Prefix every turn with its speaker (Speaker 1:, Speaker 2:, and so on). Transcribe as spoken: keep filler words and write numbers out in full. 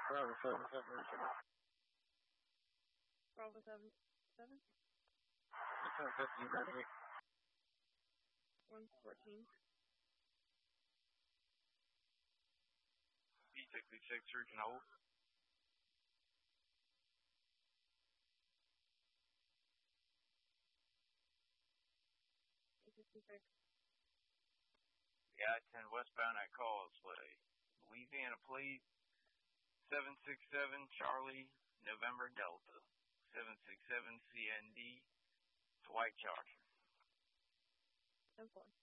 Speaker 1: Bravo seven seven seven.
Speaker 2: Bravo seven seven.
Speaker 1: Six hundred fifty, ready.
Speaker 2: One fourteen.
Speaker 3: B sixty-six, you can hold.
Speaker 2: B sixty-six.
Speaker 3: The I ten westbound at Causeway. Louisiana Police, seven six seven Charlie, November Delta. seven six seven C N D, it's White Charger.
Speaker 2: ten four.